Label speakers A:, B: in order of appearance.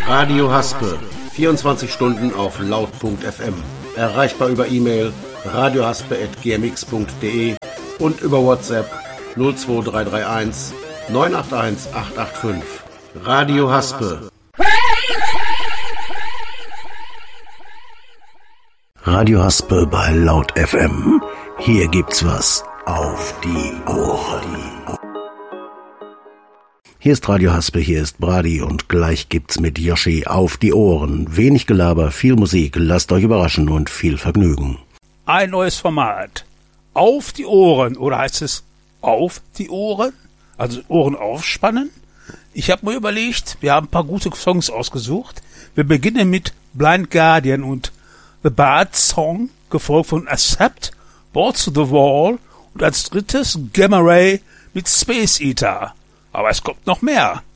A: Radio Haspe, 24 Stunden auf laut.fm. Erreichbar über E-Mail radiohaspe@gmx.de und über WhatsApp 02331 981 885. Radio Haspe. Radio Haspe bei Laut FM. Hier gibt's was auf die Ohren. Hier ist Radio Haspe, hier ist Brady und gleich gibt's mit Yoshi auf die Ohren. Wenig Gelaber, viel Musik, lasst euch überraschen und viel Vergnügen.
B: Ein neues Format. Auf die Ohren, oder heißt es auf die Ohren? Also Ohren aufspannen? Ich habe mir überlegt, wir haben ein paar gute Songs ausgesucht. Wir beginnen mit Blind Guardian und The Bad Song, gefolgt von Accept, Balls to the Wall und als drittes Gamma Ray mit Space Eater. Aber es kommt noch mehr.